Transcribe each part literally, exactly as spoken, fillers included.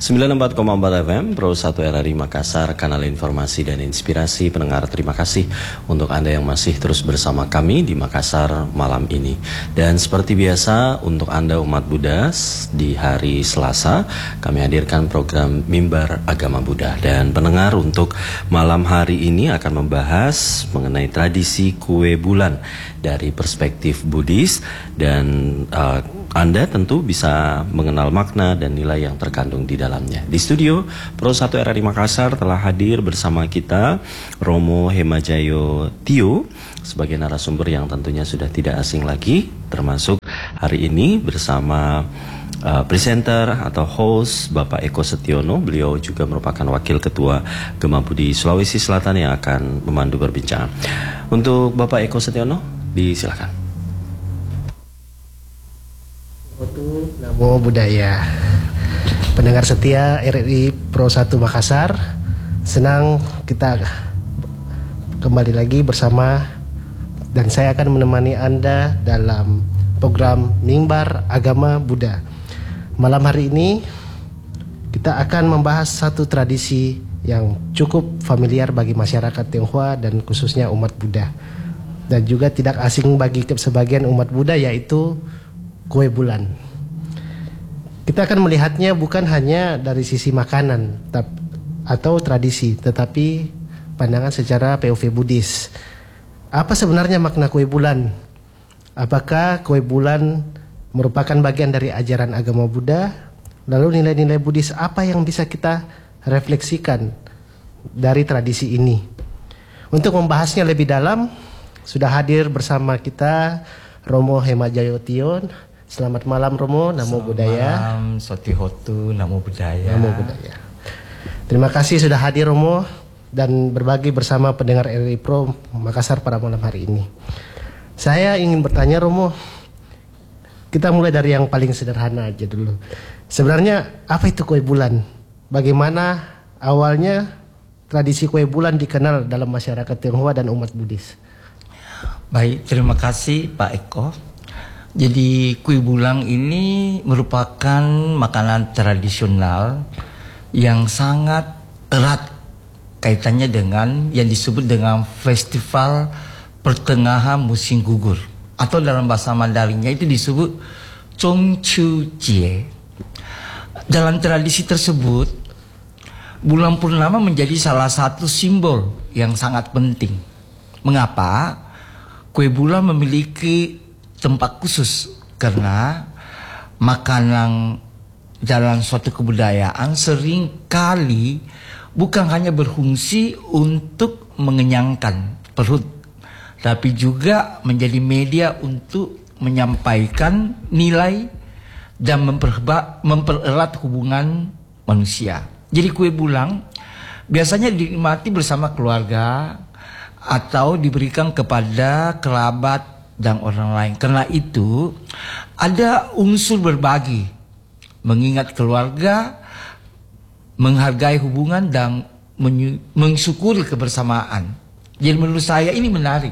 sembilan puluh empat koma empat F M, Pro satu R R I Makassar, kanal informasi dan inspirasi. Pendengar, terima kasih untuk Anda yang masih terus bersama kami di Makassar malam ini. Dan seperti biasa, untuk Anda umat Buddha, di hari Selasa kami hadirkan program Mimbar Agama Buddha. Dan pendengar, untuk malam hari ini akan membahas mengenai tradisi kue bulan dari perspektif Buddhis. Dan uh, Anda tentu bisa mengenal makna dan nilai yang terkandung di dalamnya. Di studio Pro satu R R I Makassar telah hadir bersama kita Romo Hemajayo Tio sebagai narasumber yang tentunya sudah tidak asing lagi, termasuk hari ini bersama uh, presenter atau host Bapak Eko Setiono. Beliau juga merupakan wakil ketua Gema Budi Sulawesi Selatan yang akan memandu berbincang. Untuk Bapak Eko Setiono, disilakan. Namo Buddhaya. Pendengar setia R R I Pro satu Makassar, senang kita kembali lagi bersama, dan saya akan menemani Anda dalam program Mimbar Agama Buddha. Malam hari ini kita akan membahas satu tradisi yang cukup familiar bagi masyarakat Tionghoa dan khususnya umat Buddha, dan juga tidak asing bagi sebagian umat Buddha, yaitu kue bulan. Kita akan melihatnya bukan hanya dari sisi makanan atau tradisi, tetapi pandangan secara P O V Buddhis. Apa sebenarnya makna kue bulan? Apakah kue bulan merupakan bagian dari ajaran agama Buddha? Lalu nilai-nilai Buddhis apa yang bisa kita refleksikan dari tradisi ini? Untuk membahasnya lebih dalam, sudah hadir bersama kita Romo Hemajayo Tio. Selamat malam Romo, Namo Buddhaya. Selamat malam, Sotihotu, Namo Buddhaya. Namo Buddhaya. Terima kasih sudah hadir Romo dan berbagi bersama pendengar R R I Pro Makassar pada malam hari ini. Saya ingin bertanya Romo, kita mulai dari yang paling sederhana aja dulu. Sebenarnya apa itu kue bulan? Bagaimana awalnya tradisi kue bulan dikenal dalam masyarakat Tionghoa dan umat Buddhis? Baik, terima kasih Pak Eko. Jadi kue bulan ini merupakan makanan tradisional yang sangat erat kaitannya dengan yang disebut dengan festival pertengahan musim gugur, atau dalam bahasa Mandarinnya itu disebut Zhongqiu Jie. Dalam tradisi tersebut, bulan purnama menjadi salah satu simbol yang sangat penting. Mengapa? Kue bulan memiliki tempat khusus karena makanan dalam suatu kebudayaan sering kali bukan hanya berfungsi untuk mengenyangkan perut, tapi juga menjadi media untuk menyampaikan nilai dan mempererat hubungan manusia. Jadi kue bulan biasanya dinikmati bersama keluarga atau diberikan kepada kerabat dan orang lain. Karena itu ada unsur berbagi, mengingat keluarga, menghargai hubungan dan mensyukuri kebersamaan. Jadi menurut saya ini menarik.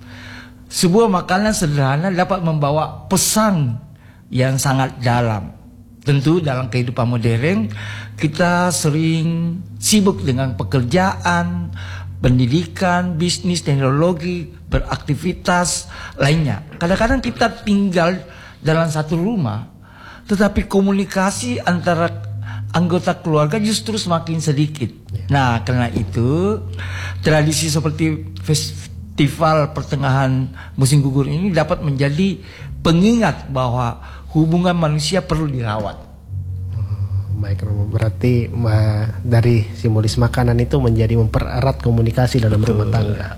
Sebuah makanan sederhana dapat membawa pesan yang sangat dalam. Tentu dalam kehidupan modern kita sering sibuk dengan pekerjaan, pendidikan, bisnis, teknologi, beraktivitas lainnya. Kadang-kadang kita tinggal dalam satu rumah, tetapi komunikasi antara anggota keluarga justru semakin sedikit. Nah, karena itu tradisi seperti festival pertengahan musim gugur ini dapat menjadi pengingat bahwa hubungan manusia perlu dirawat. Baik Romo, berarti ma, dari simbolis makanan itu menjadi mempererat komunikasi dalam Betul. rumah tangga.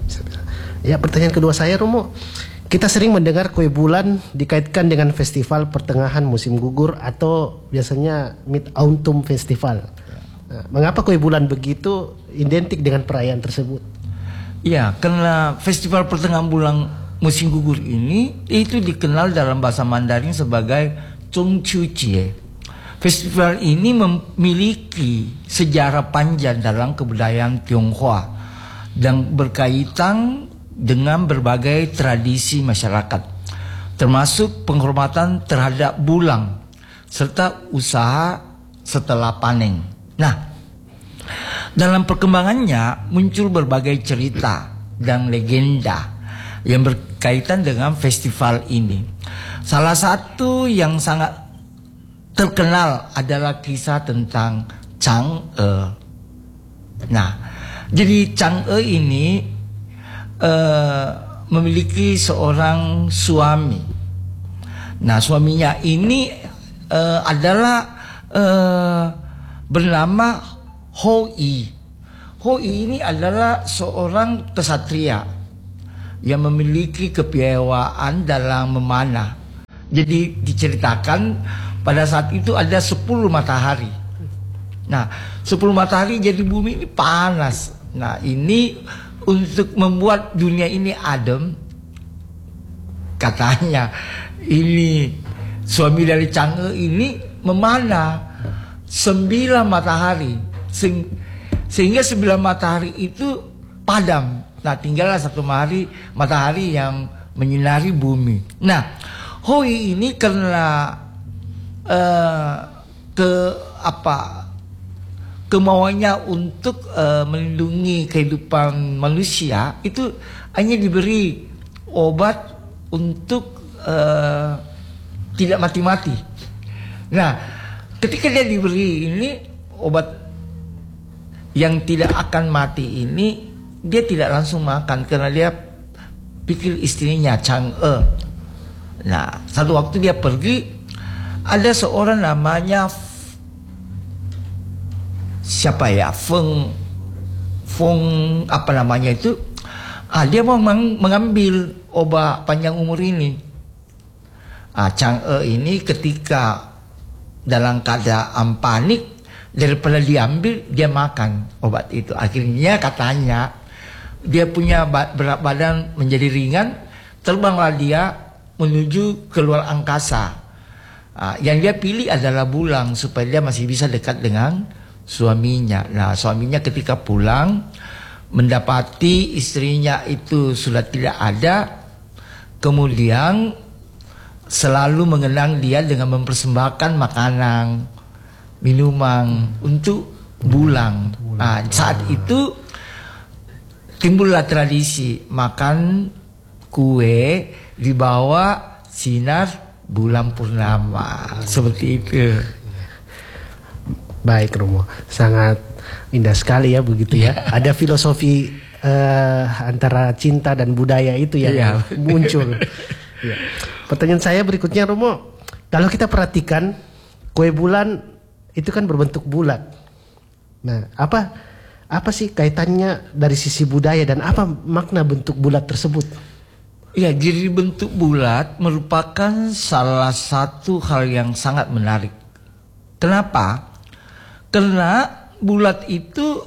Ya, pertanyaan kedua saya Romo, kita sering mendengar kue bulan dikaitkan dengan festival pertengahan musim gugur atau biasanya Mid Autumn Festival. Nah, mengapa kue bulan begitu identik dengan perayaan tersebut? Ya, karena festival pertengahan bulan musim gugur ini itu dikenal dalam bahasa Mandarin sebagai Zhongqiu Jie. Festival ini memiliki sejarah panjang dalam kebudayaan Tionghoa dan berkaitan dengan berbagai tradisi masyarakat, termasuk penghormatan terhadap bulan serta usaha setelah panen. Nah, dalam perkembangannya muncul berbagai cerita dan legenda yang berkaitan dengan festival ini. Salah satu yang sangat terkenal adalah kisah tentang Chang'e. Nah, jadi Chang'e ini uh, memiliki seorang suami. Nah, suaminya ini uh, adalah uh, bernama Hoi. Hoi ini adalah seorang kesatria yang memiliki kepiawaian dalam memanah. Jadi diceritakan pada saat itu ada sepuluh matahari. Nah, sepuluh matahari jadi bumi ini panas. Nah, ini untuk membuat dunia ini adem, katanya ini suami dari Chang'e ini memanah sembilan matahari, sehingga sembilan matahari itu padam. Nah, tinggallah satu matahari, matahari yang menyinari bumi. Nah, Hoi ini karena uh, ke apa kemauannya untuk uh, melindungi kehidupan manusia, itu hanya diberi obat untuk uh, tidak mati-mati. Nah, ketika dia diberi ini obat yang tidak akan mati ini, dia tidak langsung makan karena dia pikir istrinya Chang'e. Nah, satu waktu dia pergi, ada seorang namanya siapa ya, Feng Feng apa namanya itu, ah dia mau mengambil obat panjang umur ini. Ah, Chang'e ini ketika dalam keadaan panik, daripada diambil dia makan obat itu. Akhirnya katanya dia punya berat badan menjadi ringan, terbanglah dia menuju keluar angkasa. Uh, yang dia pilih adalah bulan supaya dia masih bisa dekat dengan suaminya. Nah, suaminya ketika pulang mendapati istrinya itu sudah tidak ada, kemudian selalu mengenang dia dengan mempersembahkan makanan, minuman untuk bulan. Nah, saat itu timbullah tradisi makan kue di bawah sinar bulan purnama, seperti itu. Baik, Romo, sangat indah sekali ya begitu ya. Ada filosofi uh, antara cinta dan budaya itu yang ya, muncul. Ya. Pertanyaan saya berikutnya, Romo, kalau kita perhatikan kue bulan itu kan berbentuk bulat. Nah, apa apa sih kaitannya dari sisi budaya dan apa makna bentuk bulat tersebut? Ya, jadi bentuk bulat merupakan salah satu hal yang sangat menarik. Kenapa? Karena bulat itu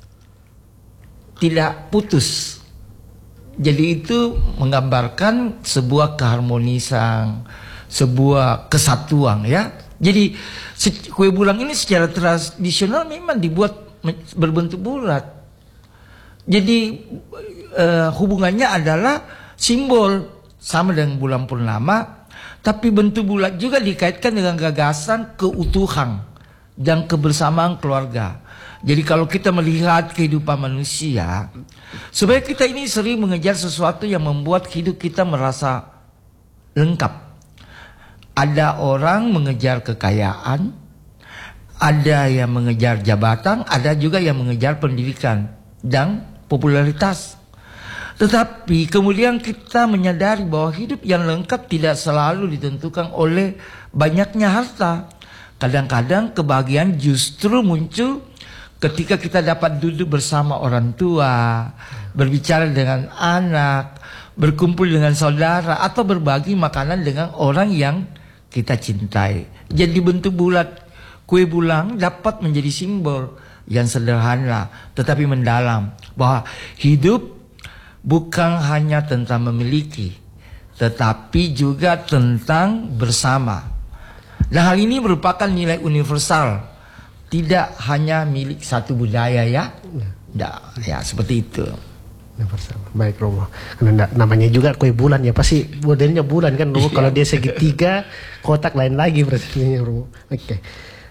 tidak putus. Jadi itu menggambarkan sebuah keharmonisan, sebuah kesatuan ya. Jadi kue bulan ini secara tradisional memang dibuat berbentuk bulat. Jadi uh, hubungannya adalah simbol sama dengan bulan purnama, tapi bentuk bulat juga dikaitkan dengan gagasan keutuhan dan kebersamaan keluarga. Jadi kalau kita melihat kehidupan manusia, supaya kita ini sering mengejar sesuatu yang membuat hidup kita merasa lengkap. Ada orang mengejar kekayaan, ada yang mengejar jabatan, ada juga yang mengejar pendidikan dan popularitas. Tetapi kemudian kita menyadari bahwa hidup yang lengkap tidak selalu ditentukan oleh banyaknya harta. Kadang-kadang kebahagiaan justru muncul ketika kita dapat duduk bersama orang tua, berbicara dengan anak, berkumpul dengan saudara, atau berbagi makanan dengan orang yang kita cintai. Jadi bentuk bulat kue bulan dapat menjadi simbol yang sederhana tetapi mendalam, bahwa hidup bukan hanya tentang memiliki, tetapi juga tentang bersama. Nah, hal ini merupakan nilai universal, tidak hanya milik satu budaya ya. Nah, ya seperti itu. Universal. Baik, Romo. Karena namanya juga kue bulan ya, pasti modelnya bulan kan, Romo. Kalau dia segitiga, kotak lain lagi berarti, Romo. Oke.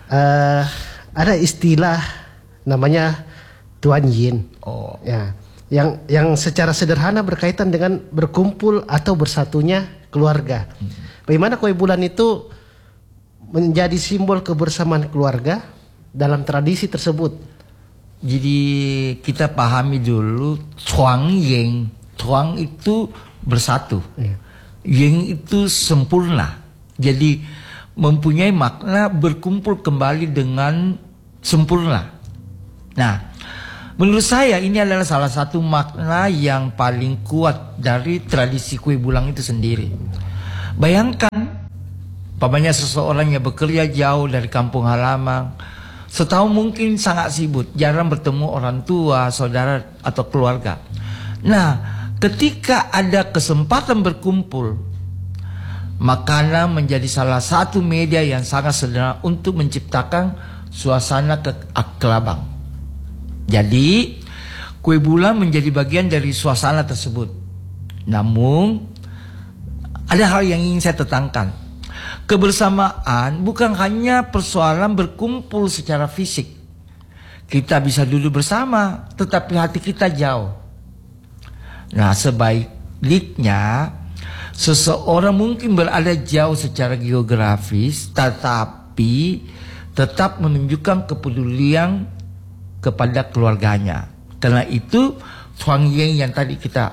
uh, ada istilah namanya Tuan Yin. Oh. Ya, yang yang secara sederhana berkaitan dengan berkumpul atau bersatunya keluarga. Hmm. Bagaimana kue bulan itu menjadi simbol kebersamaan keluarga dalam tradisi tersebut? Jadi kita pahami dulu Chuang Ying. Chuang itu bersatu. Ya. Ying itu sempurna. Jadi mempunyai makna berkumpul kembali dengan sempurna. Nah, menurut saya ini adalah salah satu makna yang paling kuat dari tradisi kue bulan itu sendiri. Bayangkan, umpamanya seseorang yang bekerja jauh dari kampung halaman, setahun mungkin sangat sibuk, jarang bertemu orang tua, saudara atau keluarga. Nah, ketika ada kesempatan berkumpul, makanan menjadi salah satu media yang sangat sederhana untuk menciptakan suasana keakraban. Jadi kue bulan menjadi bagian dari suasana tersebut. Namun ada hal yang ingin saya tekankan. Kebersamaan bukan hanya persoalan berkumpul secara fisik. Kita bisa duduk bersama, tetapi hati kita jauh. Nah, sebaliknya seseorang mungkin berada jauh secara geografis, tetapi tetap menunjukkan kepedulian kepada keluarganya. Karena itu Chuang Ying yang tadi kita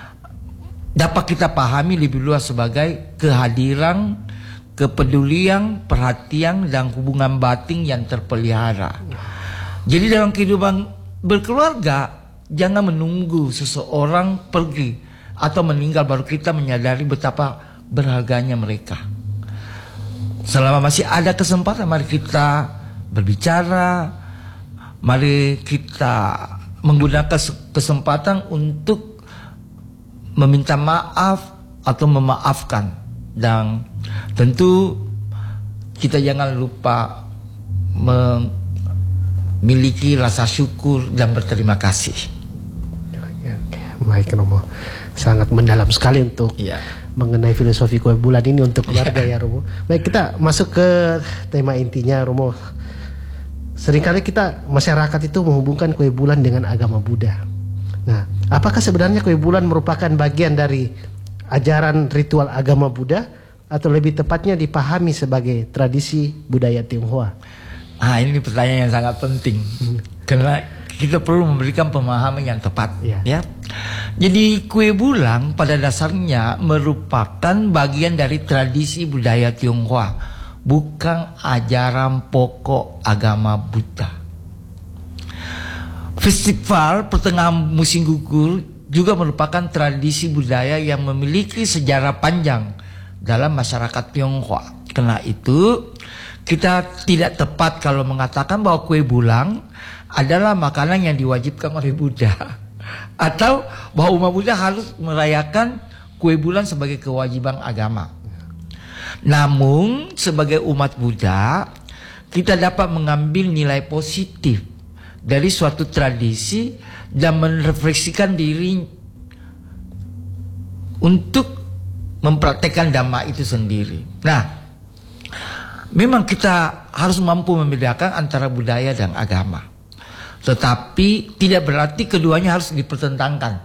dapat kita pahami lebih luas sebagai kehadiran, kepedulian, perhatian dan hubungan batin yang terpelihara. Jadi dalam kehidupan berkeluarga, jangan menunggu seseorang pergi atau meninggal baru kita menyadari betapa berharganya mereka. Selama masih ada kesempatan, mari kita berbicara, mari kita menggunakan kesempatan untuk meminta maaf atau memaafkan. Dan tentu kita jangan lupa memiliki rasa syukur dan berterima kasih. Baik, Romo. Sangat mendalam sekali untuk ya. mengenai filosofi kue bulan ini untuk keluarga ya, ya Romo. Baik, kita masuk ke tema intinya, Romo. Seringkali kita masyarakat itu menghubungkan kue bulan dengan agama Buddha. Nah, apakah sebenarnya kue bulan merupakan bagian dari ajaran ritual agama Buddha atau lebih tepatnya dipahami sebagai tradisi budaya Tionghoa? Ah, ini pertanyaan yang sangat penting. Hmm. Karena kita perlu memberikan pemahaman yang tepat, ya. ya. Jadi kue bulan pada dasarnya merupakan bagian dari tradisi budaya Tionghoa, bukan ajaran pokok agama Buddha. Festival pertengahan musim gugur juga merupakan tradisi budaya yang memiliki sejarah panjang dalam masyarakat Tionghoa. Karena itu, kita tidak tepat kalau mengatakan bahwa kue bulan adalah makanan yang diwajibkan oleh Buddha, atau bahwa umat Buddha harus merayakan kue bulan sebagai kewajiban agama. Namun sebagai umat Buddha, kita dapat mengambil nilai positif dari suatu tradisi dan merefleksikan diri untuk mempraktekkan dhamma itu sendiri. Nah, memang kita harus mampu membedakan antara budaya dan agama. Tetapi tidak berarti keduanya harus dipertentangkan.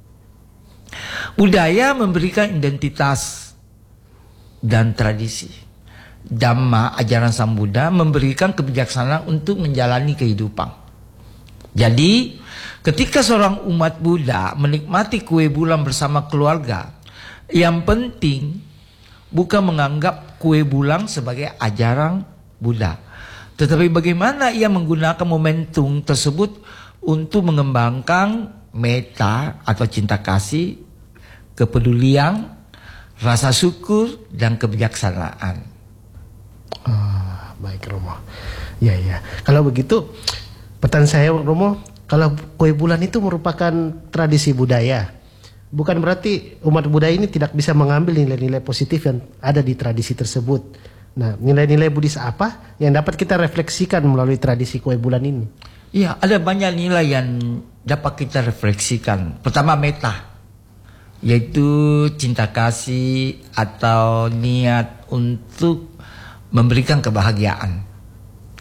Budaya memberikan identitas dan tradisi. Dhamma, ajaran Sang Buddha, memberikan kebijaksanaan untuk menjalani kehidupan. Jadi, ketika seorang umat Buddha menikmati kue bulan bersama keluarga, yang penting bukan menganggap kue bulan sebagai ajaran Buddha, tetapi bagaimana ia menggunakan momentum tersebut untuk mengembangkan metta atau cinta kasih, kepedulian, rasa syukur, dan kebijaksanaan. Oh, baik Romo. Ya ya. Kalau begitu, pertanyaan saya Romo, kalau kue bulan itu merupakan tradisi budaya, bukan berarti umat Buddha ini tidak bisa mengambil nilai-nilai positif yang ada di tradisi tersebut. Nah, nilai-nilai Buddhis apa yang dapat kita refleksikan melalui tradisi kue bulan ini? Iya, ada banyak nilai yang dapat kita refleksikan. Pertama, metta, yaitu cinta kasih atau niat untuk memberikan kebahagiaan.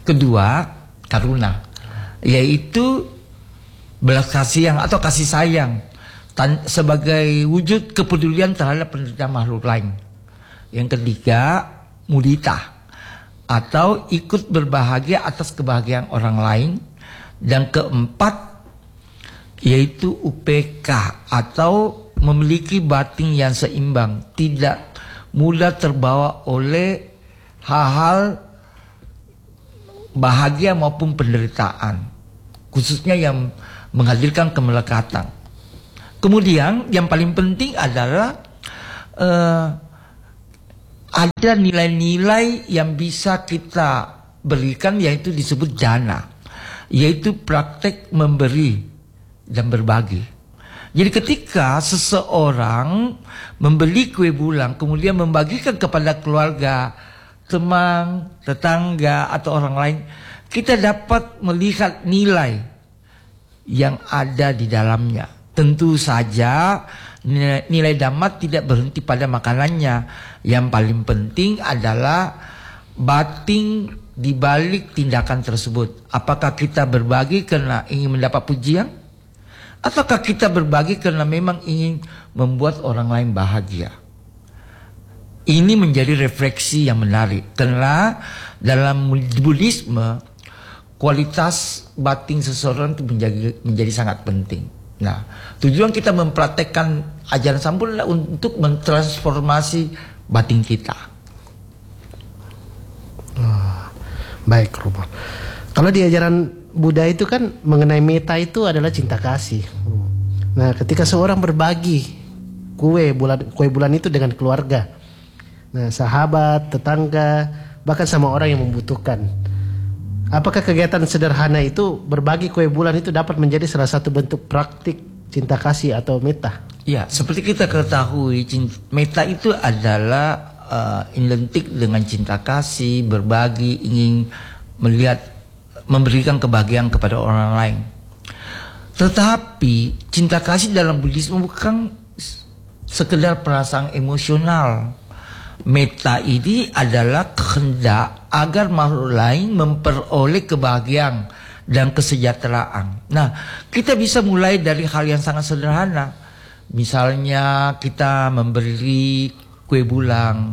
kedua karuna, yaitu belas kasihan atau kasih sayang tan- sebagai wujud kepedulian terhadap penderitaan makhluk lain. Yang ketiga mudita atau ikut berbahagia atas kebahagiaan orang lain. Dan keempat yaitu U P K atau memiliki batin yang seimbang, tidak mudah terbawa oleh hal-hal bahagia maupun penderitaan, khususnya yang menghadirkan kemelekatan. Kemudian yang paling penting adalah uh, ada nilai-nilai yang bisa kita berikan, yaitu disebut jana, yaitu praktek memberi dan berbagi. Jadi ketika seseorang membeli kue bulan kemudian membagikan kepada keluarga, teman, tetangga atau orang lain, kita dapat melihat nilai yang ada di dalamnya. Tentu saja nilai, nilai dhamma tidak berhenti pada makanannya. Yang paling penting adalah batin di balik tindakan tersebut. Apakah kita berbagi karena ingin mendapat pujian? Ataukah kita berbagi karena memang ingin membuat orang lain bahagia? Ini menjadi refleksi yang menarik. Karena dalam Buddhisme, kualitas batin seseorang itu menjadi, menjadi sangat penting. Nah, tujuan kita mempraktekkan ajaran Sampurna untuk mentransformasi batin kita. Oh, baik, Romo. Kalau di ajaran Buddha itu kan mengenai metta itu adalah cinta kasih. Nah, ketika seorang berbagi kue bulan kue bulan itu dengan keluarga, nah sahabat, tetangga, bahkan sama orang yang membutuhkan, apakah kegiatan sederhana itu berbagi kue bulan itu dapat menjadi salah satu bentuk praktik cinta kasih atau metta? Ya, seperti kita ketahui, metta itu adalah uh, identik dengan cinta kasih, berbagi, ingin melihat memberikan kebahagiaan kepada orang lain. Tetapi cinta kasih dalam Buddhisme bukan sekedar perasaan emosional. Metta ini adalah kehendak agar makhluk lain memperoleh kebahagiaan dan kesejahteraan. Nah, kita bisa mulai dari hal yang sangat sederhana. Misalnya kita memberi kue bulan,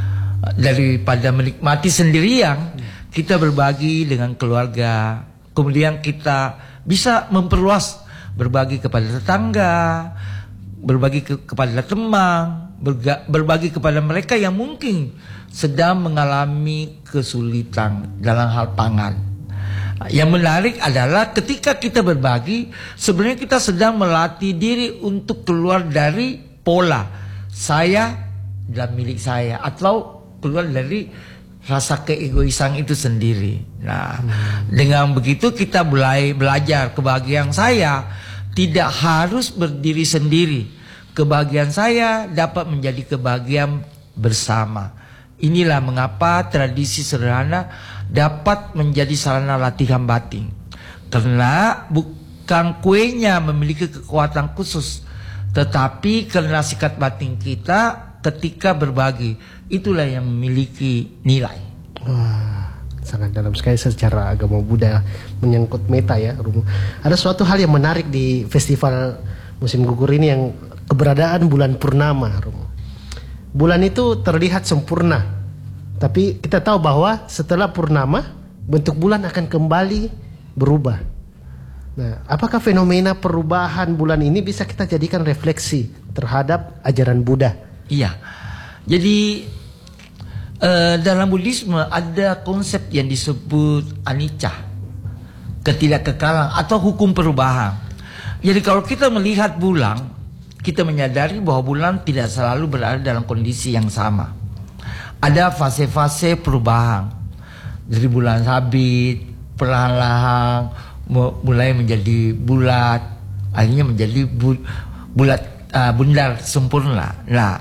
daripada menikmati sendirian, kita berbagi dengan keluarga. Kemudian kita bisa memperluas, berbagi kepada tetangga, berbagi ke, kepada teman, berga, berbagi kepada mereka yang mungkin sedang mengalami kesulitan dalam hal pangan. Yang menarik adalah ketika kita berbagi, sebenarnya kita sedang melatih diri untuk keluar dari pola saya dan milik saya, atau keluar dari rasa keegoisan itu sendiri. Nah, hmm. dengan begitu kita mulai belajar kebahagiaan saya tidak harus berdiri sendiri. Kebahagiaan saya dapat menjadi kebahagiaan bersama. Inilah mengapa tradisi sederhana dapat menjadi sarana latihan batin. Karena bukan kuenya memiliki kekuatan khusus, tetapi karena sikap batin kita ketika berbagi, itulah yang memiliki nilai. Wah, sangat dalam sekali secara agama Buddha menyangkut metta ya, Romo. Ada suatu hal yang menarik di festival musim gugur ini, yang keberadaan bulan purnama, Romo. Bulan itu terlihat sempurna, tapi kita tahu bahwa setelah purnama bentuk bulan akan kembali berubah. Nah, apakah fenomena perubahan bulan ini bisa kita jadikan refleksi terhadap ajaran Buddha? Iya. Jadi uh, dalam Buddhisme ada konsep yang disebut anicca, ketidakkekalan atau hukum perubahan. Jadi kalau kita melihat bulan, kita menyadari bahwa bulan tidak selalu berada dalam kondisi yang sama. Ada fase-fase perubahan. Dari bulan sabit, perlahan-lahan mulai menjadi bulat, akhirnya menjadi bu, bulat uh, bundar sempurna. Nah,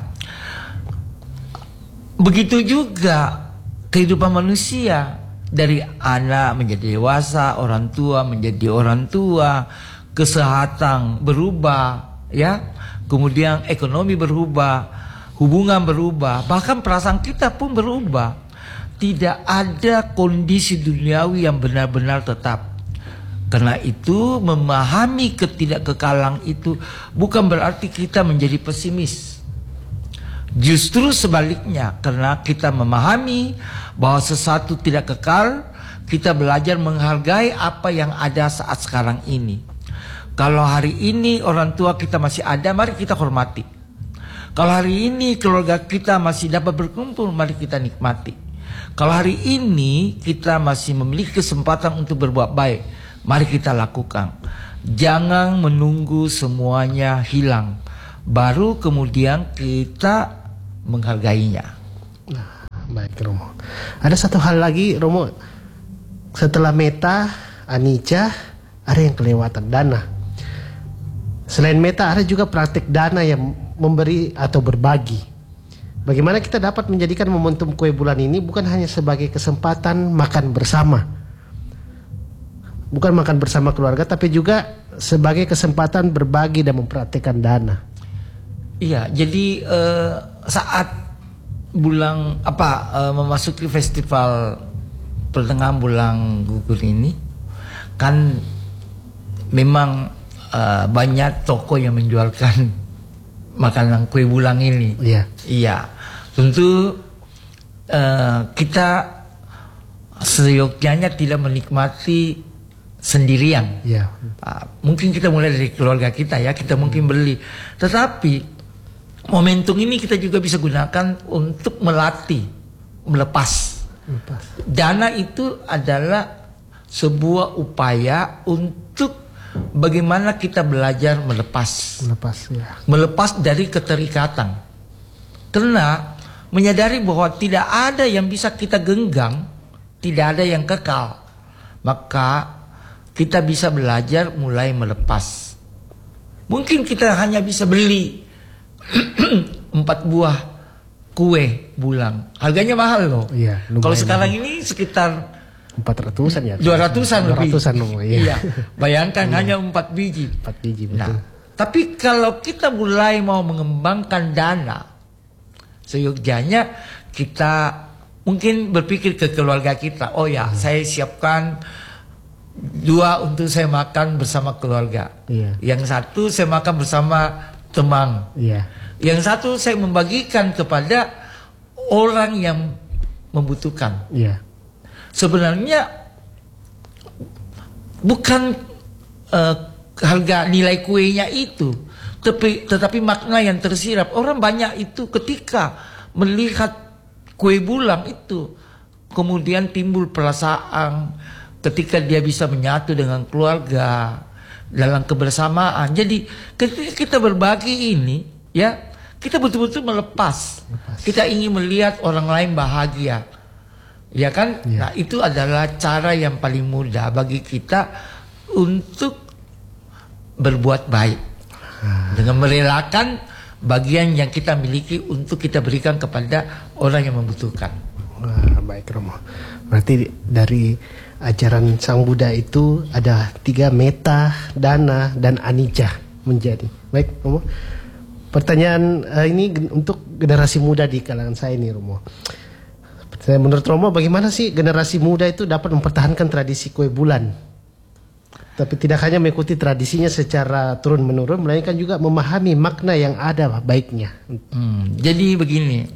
begitu juga kehidupan manusia, dari anak menjadi dewasa, orang tua menjadi orang tua, kesehatan berubah, ya, kemudian ekonomi berubah, hubungan berubah, bahkan perasaan kita pun berubah. tidak ada kondisi duniawi yang benar-benar tetap. Karena itu memahami ketidakkekalan itu bukan berarti kita menjadi pesimis. Justru sebaliknya, karena kita memahami bahwa sesuatu tidak kekal, kita belajar menghargai apa yang ada saat sekarang ini. Kalau hari ini orang tua kita masih ada, mari kita hormati. Kalau hari ini keluarga kita masih dapat berkumpul, mari kita nikmati. Kalau hari ini kita masih memiliki kesempatan untuk berbuat baik, mari kita lakukan. Jangan menunggu semuanya hilang, baru kemudian kita menghargainya. Nah, baik Romo. Ada satu hal lagi Romo. Setelah meta, anicca, ada yang kelewatan, dana. Selain meta ada juga praktik dana yang memberi atau berbagi. Bagaimana kita dapat menjadikan momentum kue bulan ini bukan hanya sebagai kesempatan makan bersama, bukan makan bersama keluarga, tapi juga sebagai kesempatan berbagi dan mempraktikkan dana. Iya, jadi uh, saat bulan apa uh, memasuki festival pertengahan bulan gugur ini, kan memang uh, banyak toko yang menjualkan makanan kue bulan ini. Iya. Iya, tentu uh, kita seyogyanya tidak menikmati sendirian. Iya. Uh, mungkin kita mulai dari keluarga kita ya, kita mungkin beli. Tetapi momentum ini kita juga bisa gunakan untuk melatih, melepas. Lepas. Dana itu adalah sebuah upaya untuk bagaimana kita belajar melepas. Melepas ya. Melepas dari keterikatan. Karena menyadari bahwa tidak ada yang bisa kita genggam, tidak ada yang kekal. Maka kita bisa belajar mulai melepas. Mungkin kita hanya bisa beli empat buah kue bulan, harganya mahal loh. Iya, kalau sekarang ini sekitar empat ratusan ya. dua ratusan lebih. Dua ratusan loh, iya. Iya. Bayangkan Iya. hanya empat biji. Empat biji betul. Nah, tapi kalau kita mulai mau mengembangkan dana, seyogyanya kita mungkin berpikir ke keluarga kita. Oh ya, hmm. saya siapkan dua untuk saya makan bersama keluarga. Iya. Yang satu saya makan bersama teman. Iya. Yang satu saya membagikan kepada orang yang membutuhkan. Iya. Sebenarnya bukan uh, harga nilai kuenya itu, tapi tetapi makna yang tersirat. Orang banyak itu ketika melihat kue bulan itu, kemudian timbul perasaan ketika dia bisa menyatu dengan keluarga dalam kebersamaan. Jadi ketika kita berbagi ini, ya kita betul-betul melepas. Lepas. Kita ingin melihat orang lain bahagia, ya kan? Ya. Nah itu adalah cara yang paling mudah bagi kita untuk berbuat baik hmm. dengan merelakan bagian yang kita miliki untuk kita berikan kepada orang yang membutuhkan. Wah, baik Romo. Berarti dari ajaran Sang Buddha itu ada tiga meta, dana, dan anicca menjadi. Baik Romo. Pertanyaan uh, ini untuk generasi muda di kalangan saya ini Romo. Saya menurut Romo bagaimana sih generasi muda itu dapat mempertahankan tradisi kue bulan? Tapi tidak hanya mengikuti tradisinya secara turun menurun, melainkan juga memahami makna yang ada baiknya. Hmm, jadi begini,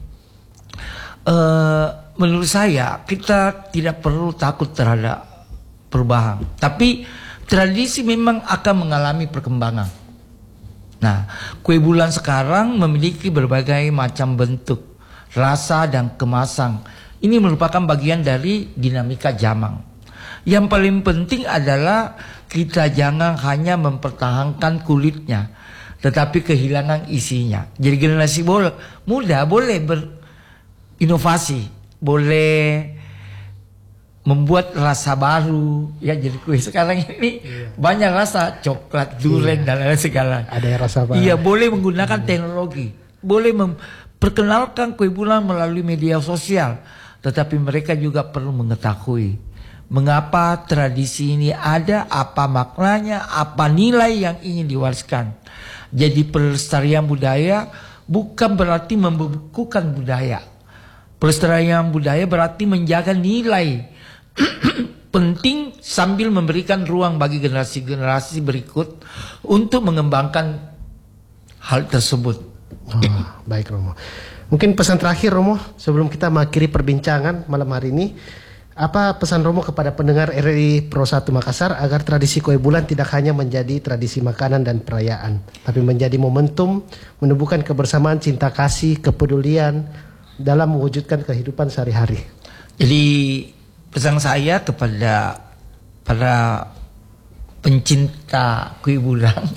uh, menurut saya kita tidak perlu takut terhadap perubahan. Tapi tradisi memang akan mengalami perkembangan. Nah, kue bulan sekarang memiliki berbagai macam bentuk, rasa dan kemasan. Ini merupakan bagian dari dinamika zaman. Yang paling penting adalah kita jangan hanya mempertahankan kulitnya, tetapi kehilangan isinya. Jadi generasi muda boleh berinovasi, boleh membuat rasa baru. Ya jadi kue sekarang ini iya. banyak rasa coklat, durian iya. dan lain segala. Ada yang rasa baru. Iya boleh menggunakan hmm. teknologi, boleh memperkenalkan kue bulan melalui media sosial. Tetapi mereka juga perlu mengetahui mengapa tradisi ini ada, apa maknanya, apa nilai yang ingin diwariskan. Jadi pelestarian budaya bukan berarti membekukan budaya, Pelestarian budaya berarti menjaga nilai penting sambil memberikan ruang bagi generasi-generasi berikut untuk mengembangkan hal tersebut. Oh, baik Romo. Mungkin pesan terakhir Romo sebelum kita mengakhiri perbincangan malam hari ini. Apa pesan Romo kepada pendengar R R I Pro satu Makassar agar tradisi kue bulan tidak hanya menjadi tradisi makanan dan perayaan, tapi menjadi momentum menumbuhkan kebersamaan, cinta kasih, kepedulian dalam mewujudkan kehidupan sehari-hari? Jadi pesan saya kepada para pencinta kue bulan,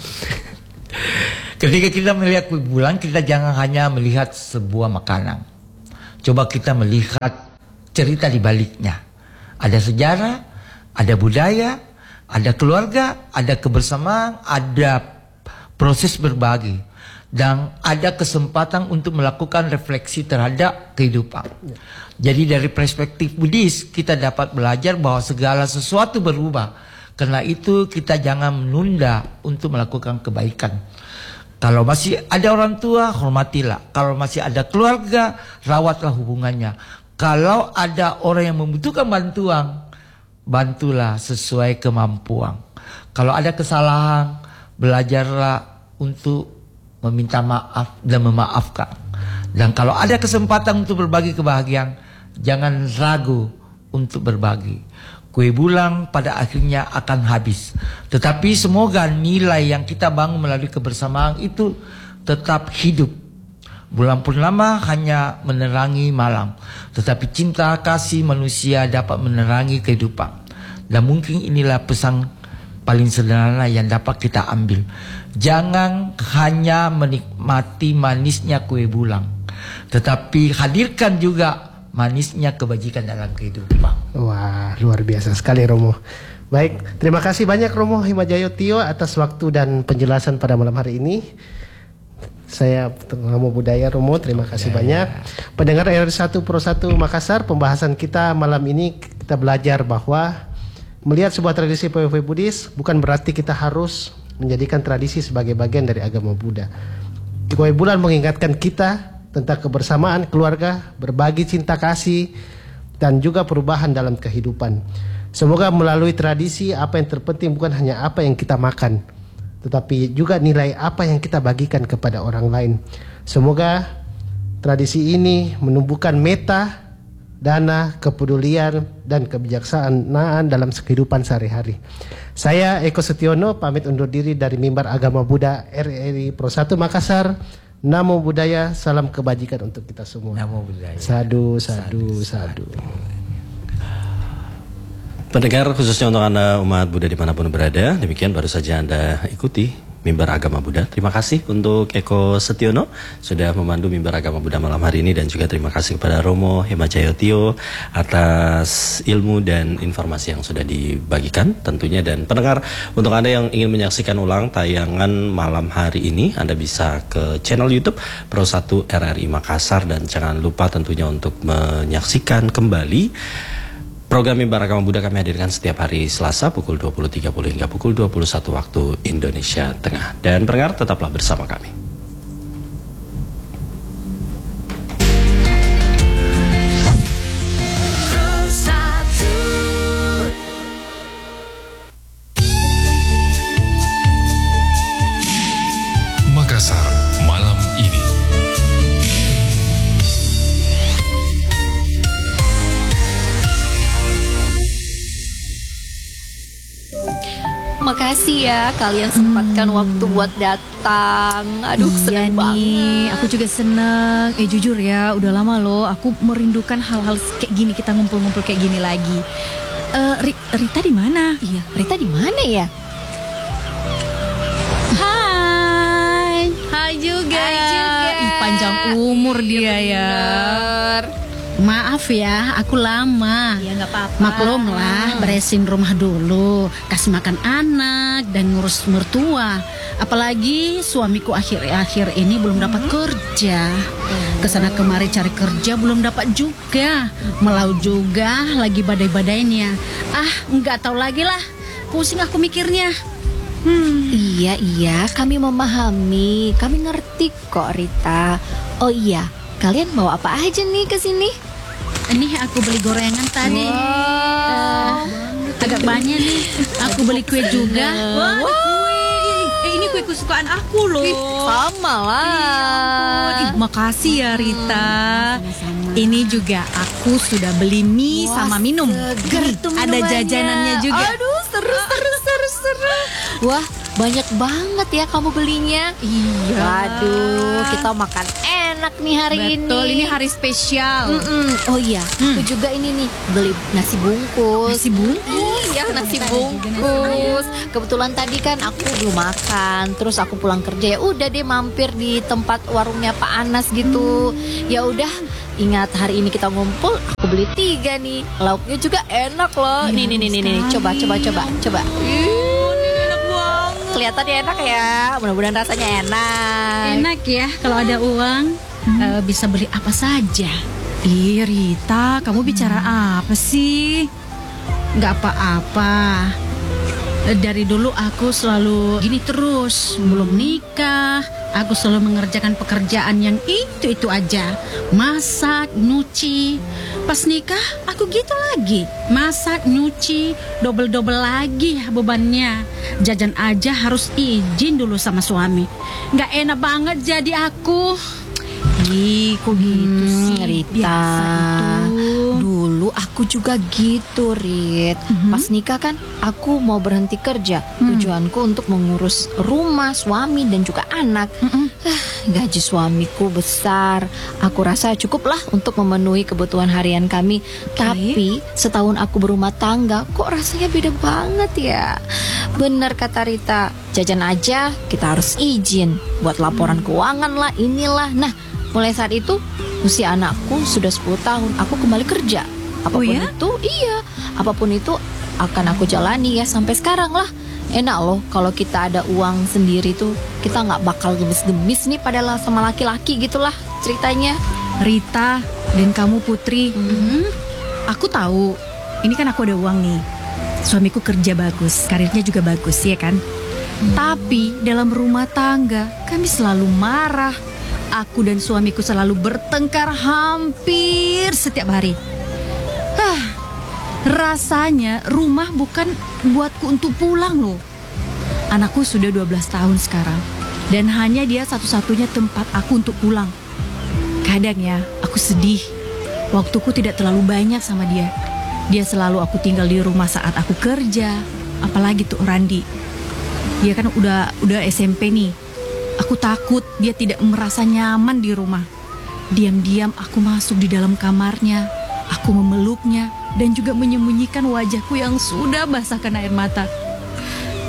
ketika kita melihat kue bulan, kita jangan hanya melihat sebuah makanan. Coba kita melihat cerita di baliknya. Ada sejarah, ada budaya, ada keluarga, ada kebersamaan, ada proses berbagi, dan ada kesempatan untuk melakukan refleksi terhadap kehidupan. Jadi dari perspektif Buddhis kita dapat belajar bahwa segala sesuatu berubah. Karena itu kita jangan menunda untuk melakukan kebaikan. Kalau masih ada orang tua, hormatilah. Kalau masih ada keluarga, rawatlah hubungannya. Kalau ada orang yang membutuhkan bantuan, bantulah sesuai kemampuan. Kalau ada kesalahan, belajarlah untuk meminta maaf dan memaafkan. Dan kalau ada kesempatan untuk berbagi kebahagiaan, jangan ragu untuk berbagi. Kue bulan pada akhirnya akan habis. Tetapi semoga nilai yang kita bangun melalui kebersamaan itu tetap hidup. Bulan purnama hanya menerangi malam, tetapi cinta kasih manusia dapat menerangi kehidupan. Dan mungkin inilah pesan paling sederhana yang dapat kita ambil. Jangan hanya menikmati manisnya kue bulan, tetapi hadirkan juga manisnya kebajikan dalam kehidupan. Wah, luar biasa sekali Romo. Baik, terima kasih banyak Romo Himajayo Tio atas waktu dan penjelasan pada malam hari ini. Saya Pengamu Budaya Romo, terima kasih ya, banyak. Ya. Pendengar R R I satu Pro satu Makassar, pembahasan kita malam ini kita belajar bahwa melihat sebuah tradisi P O V Buddhis bukan berarti kita harus menjadikan tradisi sebagai bagian dari agama Buddha. Kue bulan mengingatkan kita tentang kebersamaan keluarga, berbagi cinta kasih, dan juga perubahan dalam kehidupan. Semoga melalui tradisi apa yang terpenting bukan hanya apa yang kita makan, tetapi juga nilai apa yang kita bagikan kepada orang lain. Semoga tradisi ini menumbuhkan meta, dana, kepedulian, dan kebijaksanaan dalam kehidupan sehari-hari. Saya Eko Setiono pamit undur diri dari Mimbar Agama Buddha R R I Pro satu Makassar. Namo Buddhaya, salam kebajikan untuk kita semua. Namo Buddhaya. Sadu, sadu, sadu. Pendengar, khususnya untuk Anda umat Buddha dimanapun berada, demikian baru saja Anda ikuti Mimbar Agama Buddha. Terima kasih untuk Eko Setiono sudah memandu Mimbar Agama Buddha malam hari ini, dan juga terima kasih kepada Romo Himajayo Tio atas ilmu dan informasi yang sudah dibagikan tentunya. Dan pendengar, untuk Anda yang ingin menyaksikan ulang tayangan malam hari ini, Anda bisa ke channel YouTube Pro satu R R I Makassar, dan jangan lupa tentunya untuk menyaksikan kembali program Mimbar Agama Buddha kami hadirkan setiap hari Selasa pukul dua puluh tiga puluh hingga pukul dua puluh satu waktu Indonesia Tengah. Dan pendengar, tetaplah bersama kami. Makassar malam ini. Makasih ya kalian sempatkan hmm. waktu buat datang. Aduh, iya seneng nih, banget. aku juga seneng. Eh jujur ya, udah lama loh aku merindukan hal-hal kayak gini, kita ngumpul-ngumpul kayak gini lagi. Uh, Rita di mana? Iya, Rita di mana ya? Hai. Hai juga. Hai juga. Ih, panjang umur dia ya. Bener. Maaf ya, aku lama. Ya nggak apa-apa. Maklum lah, beresin rumah dulu, kasih makan anak dan ngurus mertua. Apalagi suamiku akhir-akhir ini belum dapat kerja. Kesana kemari cari kerja belum dapat juga. Melau juga lagi badai-badainya. Ah, nggak tahu lagi lah. Pusing aku mikirnya. Hmm. Iya iya, kami memahami, kami ngerti kok Rita. Oh iya, kalian bawa apa aja nih ke sini? Ini aku beli gorengan tadi. Eh, agak banyak nih. Aku beli kue juga. Wah, ada kue. Eh, ini kue kesukaan aku loh. Sama lah. Ih, makasih ya Rita. Ini juga aku sudah beli mie Wah, sama minum. seger tuh Ada minumannya. jajanannya juga. Aduh, seru seru seru seru. Wah, banyak banget ya kamu belinya. Iya. Waduh, kita makan enak nih hari ini. Betul, ini hari spesial. Mm-mm. Oh iya, aku juga ini nih beli nasi bungkus. Nasi bungkus. Iya, nasi bungkus. Kebetulan tadi kan aku belum makan, terus aku pulang kerja ya udah deh mampir di tempat warungnya Pak Anas gitu. Ya udah, ingat hari ini kita ngumpul, aku beli tiga nih. Lauknya juga enak loh. Nih nih nih nih nih, coba coba coba coba. Enak banget. Kelihatannya enak ya. Mudah-mudahan rasanya enak. Enak ya kalau ada uang eh, bisa beli apa saja. Ih Rita, kamu bicara apa sih? Nggak apa-apa. Eh, Dari dulu aku selalu gini terus. Belum nikah, aku selalu mengerjakan pekerjaan yang itu-itu aja. Masak, nyuci. Pas nikah, aku gitu lagi. Masak, nyuci, double-double lagi ya bebannya. Jajan aja harus izin dulu sama suami. Nggak enak banget jadi aku. Ih, kok gitu Hmm, sih? Rita. Biasa itu. Dulu aku juga gitu, Rit. Pas nikah kan aku mau berhenti kerja. Tujuanku untuk mengurus rumah, suami dan juga anak. Ah, gaji suamiku besar. Aku rasa cukuplah untuk memenuhi kebutuhan harian kami. Tapi setahun aku berumah tangga, kok rasanya beda banget ya. Bener kata Rita, jajan aja kita harus izin buat laporan keuangan lah, inilah. Nah, mulai saat itu usia anakku sudah sepuluh tahun, aku kembali kerja. Apapun Oh ya? itu, iya, apapun itu akan aku jalani ya sampai sekarang lah. Enak loh kalau kita ada uang sendiri tuh, kita nggak bakal gemis-gemis nih padahal sama laki-laki gitulah ceritanya. Rita dan kamu Putri, aku tahu. Ini kan aku ada uang nih. Suamiku kerja bagus, karirnya juga bagus ya kan. Tapi dalam rumah tangga kami selalu marah. Aku dan suamiku selalu bertengkar hampir setiap hari. Hah, rasanya rumah bukan buatku untuk pulang loh. Anakku sudah dua belas tahun sekarang, dan hanya dia satu-satunya tempat aku untuk pulang. Kadang ya, aku sedih. Waktuku tidak terlalu banyak sama dia. Dia selalu aku tinggal di rumah saat aku kerja. Apalagi tuh Randi. Dia kan udah udah S M P nih. Aku takut dia tidak merasa nyaman di rumah. Diam-diam aku masuk di dalam kamarnya. Aku memeluknya dan juga menyembunyikan wajahku yang sudah basah karena air mata.